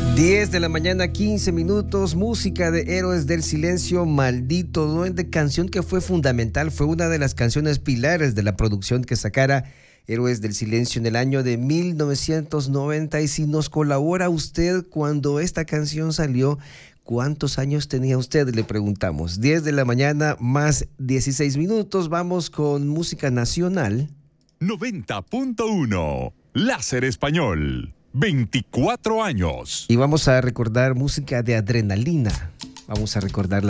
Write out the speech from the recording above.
10 de la mañana, 15 minutos, música de Héroes del Silencio, Maldito Duende, canción que fue fundamental, fue una de las canciones pilares de la producción que sacara Héroes del Silencio en el año de 1990. Y si nos colabora usted cuando esta canción salió, ¿cuántos años tenía usted? Le preguntamos. 10 de la mañana más 16 minutos, vamos con música nacional. 90.1 Láser Español. 24 años. Y vamos a recordar música de Adrenalina. Vamos a recordar